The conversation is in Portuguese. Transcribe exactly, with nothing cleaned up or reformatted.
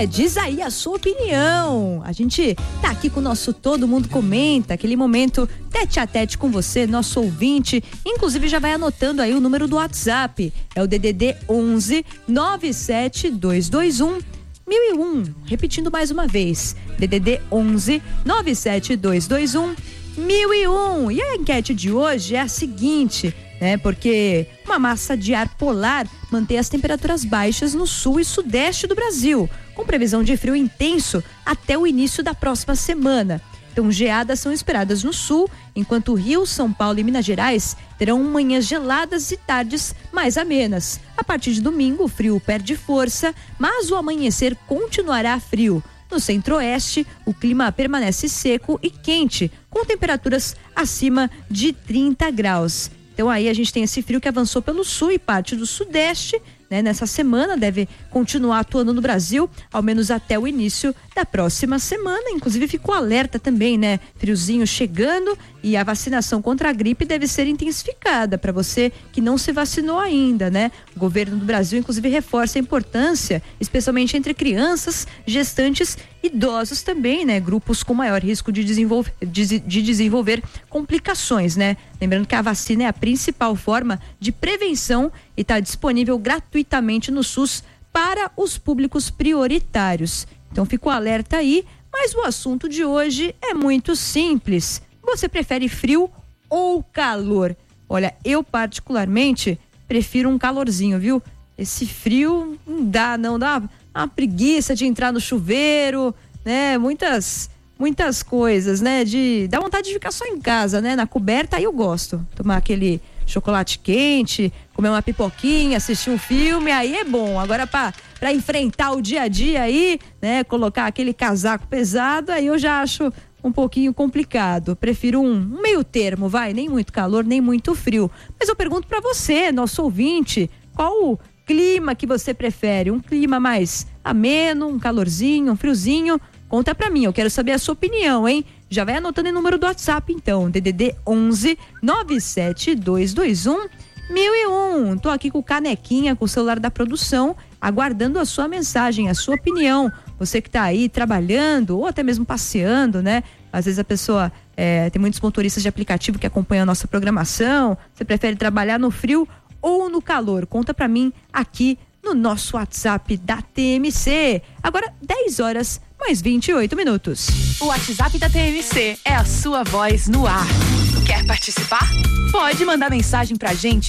né? Diz aí a sua opinião. A gente tá aqui com o nosso Todo Mundo Comenta, aquele momento tete a tete com você, nosso ouvinte. Inclusive já vai anotando aí o número do WhatsApp. É o D D D onze nove sete dois dois um mil e um. Repetindo mais uma vez. D D D onze nove sete dois dois um mil e um. E a enquete de hoje é a seguinte, né? Porque uma massa de ar polar mantém as temperaturas baixas no sul e sudeste do Brasil, com previsão de frio intenso até o início da próxima semana. Então, geadas são esperadas no sul, enquanto Rio, São Paulo e Minas Gerais terão manhãs geladas e tardes mais amenas. A partir de domingo, o frio perde força, mas o amanhecer continuará frio. No centro-oeste, o clima permanece seco e quente, com temperaturas acima de trinta graus. Então aí a gente tem esse frio que avançou pelo sul e parte do sudeste, né? Nessa semana deve continuar atuando no Brasil, ao menos até o início da próxima semana. Inclusive ficou alerta também, né? Friozinho chegando e a vacinação contra a gripe deve ser intensificada para você que não se vacinou ainda, né? O governo do Brasil, inclusive, reforça a importância, especialmente entre crianças, gestantes, idosos também, né? Grupos com maior risco de desenvolver, de, de desenvolver complicações, né? Lembrando que a vacina é a principal forma de prevenção e está disponível gratuitamente no SUS para os públicos prioritários. Então fica o alerta aí, mas o assunto de hoje é muito simples. Você prefere frio ou calor? Olha, eu particularmente prefiro um calorzinho, viu? Esse frio não dá, não dá uma preguiça de entrar no chuveiro, né? Muitas, muitas coisas, né? De dá vontade de ficar só em casa, né? Na coberta, aí eu gosto. Tomar aquele chocolate quente, comer uma pipoquinha, assistir um filme, aí é bom. Agora para para enfrentar o dia a dia aí, né? Colocar aquele casaco pesado, aí eu já acho um pouquinho complicado. Prefiro um, um meio termo, vai, nem muito calor, nem muito frio. Mas eu pergunto para você, nosso ouvinte, qual o clima que você prefere? Um clima mais ameno, um calorzinho, um friozinho? Conta pra mim, eu quero saber a sua opinião, hein? Já vai anotando o número do WhatsApp, então, D D D onze nove sete dois dois um mil e um. Tô aqui com o Canequinha, com o celular da produção, aguardando a sua mensagem, a sua opinião. Você que tá aí trabalhando ou até mesmo passeando, né? Às vezes a pessoa, é, tem muitos motoristas de aplicativo que acompanham a nossa programação. Você prefere trabalhar no frio ou no calor? Conta pra mim aqui no nosso WhatsApp da T M C. Agora dez horas mais vinte e oito minutos. O WhatsApp da T M C é a sua voz no ar. Quer participar? Pode mandar mensagem pra gente